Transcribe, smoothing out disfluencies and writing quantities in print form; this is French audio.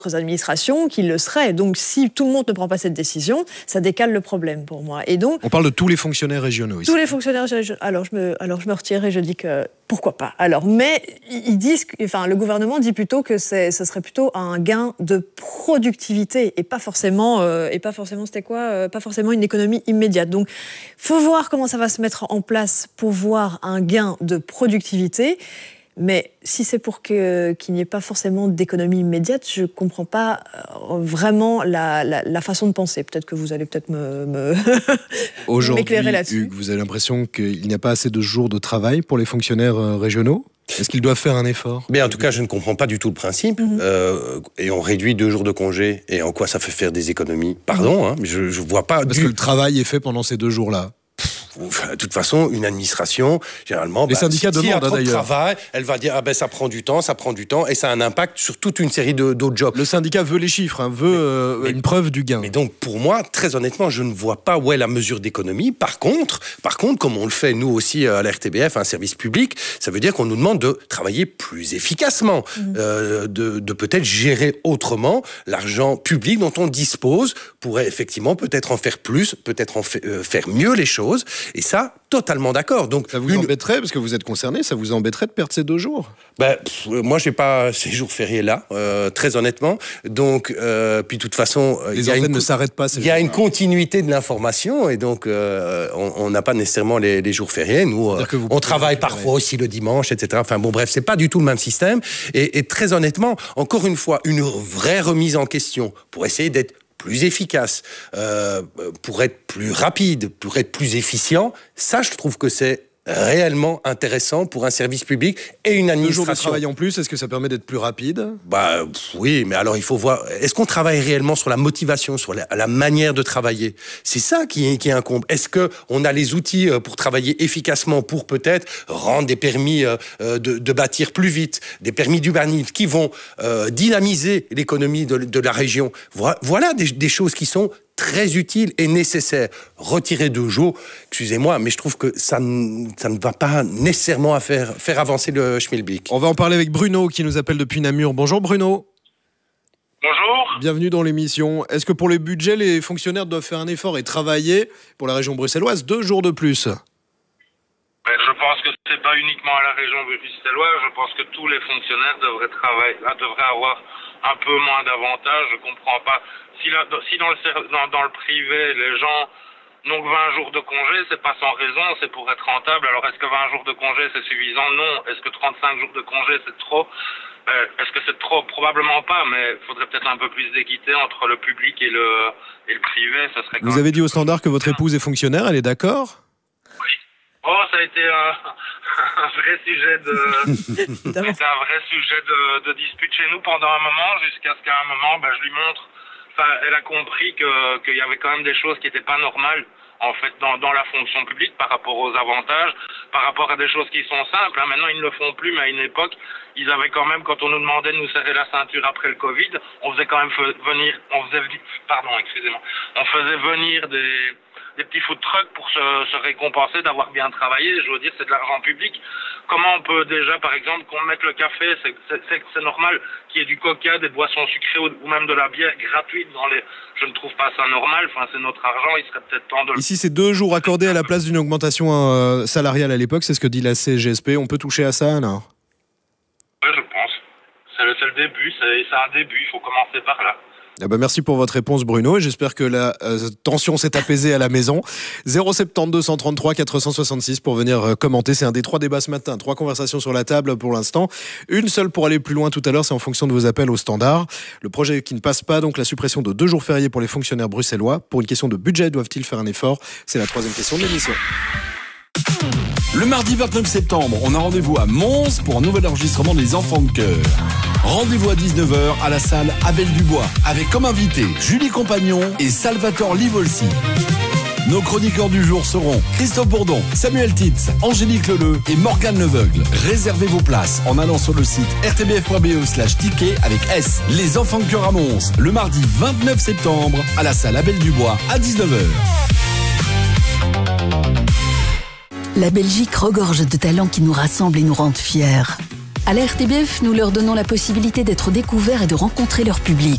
administrations qui le seraient. Donc, si tout le monde ne prend pas cette décision, ça décale le problème pour moi. Et donc, on parle de tous les fonctionnaires régionaux ici. Tous les fonctionnaires régionaux. Alors, je me retire et je dis que pourquoi pas. Alors, mais ils disent, le gouvernement dit plutôt que ce serait plutôt un gain de productivité et pas forcément pas forcément une économie immédiate. Donc, faut voir comment ça va se mettre en place pour voir un gain de productivité. Mais si c'est pour qu'il n'y ait pas forcément d'économie immédiate, je ne comprends pas vraiment la façon de penser. Peut-être que vous allez m'éclairer là-dessus. Hugues, vous avez l'impression qu'il n'y a pas assez de jours de travail pour les fonctionnaires régionaux ? Est-ce qu'ils doivent faire un effort ? En tout cas, je ne comprends pas du tout le principe. Et on réduit 2 jours de congé. Et en quoi ça fait faire des économies ? Pardon, mais je ne vois pas... Parce que le travail est fait pendant ces 2 jours-là. De toute façon, une administration, généralement, les syndicats demandent, s'il y a trop de d'ailleurs. travail, elle va dire ça prend du temps, et ça a un impact sur toute une série d'autres jobs. Le syndicat veut les chiffres, veut une preuve du gain. Mais donc, pour moi, très honnêtement, je ne vois pas où est la mesure d'économie. Par contre, comme on le fait nous aussi à la RTBF, un service public, ça veut dire qu'on nous demande de travailler plus efficacement, de peut-être gérer autrement l'argent public dont on dispose, pourrait effectivement peut-être en faire plus, peut-être en faire mieux les choses. Et ça, totalement d'accord. Donc, ça vous embêterait, parce que vous êtes concerné, ça vous embêterait de perdre ces 2 jours ? Moi, j'ai pas ces jours fériés là, très honnêtement. Donc, puis de toute façon, les antennes ne s'arrêtent pas. Il y a une continuité de l'information, et donc on n'a pas nécessairement les jours fériés. Nous, on travaille parfois aussi le dimanche, etc. Enfin bon, bref, c'est pas du tout le même système. Et très honnêtement, encore une fois, une vraie remise en question pour essayer d'être plus efficace, pour être plus rapide, pour être plus efficient, ça, je trouve que c'est réellement intéressant pour un service public et une administration. 2 jours de travail en plus, est-ce que ça permet d'être plus rapide ? Oui, mais alors il faut voir, est-ce qu'on travaille réellement sur la motivation, sur la manière de travailler ? C'est ça qui incombe. Est-ce qu'on a les outils pour travailler efficacement, pour peut-être rendre des permis de bâtir plus vite, des permis d'urbanisme qui vont dynamiser l'économie de la région ? Voilà des choses qui sont très utile et nécessaire. Retirer 2 jours, excusez-moi, mais je trouve que ça ne va pas nécessairement faire avancer le schmilblick. On va en parler avec Bruno qui nous appelle depuis Namur. Bonjour Bruno. Bonjour. Bienvenue dans l'émission. Est-ce que pour les budgets, les fonctionnaires doivent faire un effort et travailler pour la région bruxelloise 2 jours de plus ? Je pense que c'est pas uniquement à la région bruxelloise. Je pense que tous les fonctionnaires devraient avoir un peu moins d'avantages. Je comprends pas. Si dans le privé, les gens n'ont que 20 jours de congé, c'est pas sans raison, c'est pour être rentable. Alors est-ce que 20 jours de congé c'est suffisant ? Non. Est-ce que 35 jours de congé c'est trop ? Est-ce que c'est trop ? Probablement pas, mais il faudrait peut-être un peu plus d'équité entre le public et le privé. Ça serait Vous avez dit au Standard que votre épouse est fonctionnaire, elle est d'accord ? Oui. Ça a été un vrai sujet de dispute chez nous pendant un moment, jusqu'à ce qu'à un moment, je lui montre. Elle a compris qu'il y avait quand même des choses qui n'étaient pas normales, en fait, dans la fonction publique par rapport aux avantages, par rapport à des choses qui sont simples. Maintenant, ils ne le font plus, mais à une époque, ils avaient quand même, quand on nous demandait de nous serrer la ceinture après le Covid, on faisait quand même venir des petits food trucks pour se récompenser d'avoir bien travaillé. Je veux dire, c'est de l'argent public. Comment on peut déjà, par exemple, qu'on mette le café, c'est normal qu'il y ait du coca, des boissons sucrées ou même de la bière gratuite dans les... Je ne trouve pas ça normal. Enfin, c'est notre argent, il serait peut-être temps de... Ici, c'est 2 jours accordés à la place d'une augmentation salariale à l'époque. C'est ce que dit la CGSP. On peut toucher à ça, alors ? Oui, je pense. C'est le début. C'est un début. Il faut commencer par là. Merci pour votre réponse Bruno et j'espère que la tension s'est apaisée à la maison. 072 133 466 pour venir commenter. C'est un des 3 débats ce matin. 3 conversations sur la table pour l'instant. Une seule pour aller plus loin tout à l'heure, c'est en fonction de vos appels au Standard. Le projet qui ne passe pas, donc la suppression de 2 jours fériés pour les fonctionnaires bruxellois. Pour une question de budget, doivent-ils faire un effort ? C'est la 3e question de l'émission. Le mardi 29 septembre, on a rendez-vous à Mons pour un nouvel enregistrement des Enfants de Chœur. Rendez-vous à 19h à la salle Abel Dubois, avec comme invités Julie Compagnon et Salvatore Livolsi. Nos chroniqueurs du jour seront Christophe Bourdon, Samuel Titz, Angélique Leleu et Morgane Leveugle. Réservez vos places en allant sur le site rtbf.be/ticket avec S. Les Enfants de Chœur à Mons, le mardi 29 septembre à la salle Abel Dubois à 19h. La Belgique regorge de talents qui nous rassemblent et nous rendent fiers. À la RTBF, nous leur donnons la possibilité d'être découverts et de rencontrer leur public.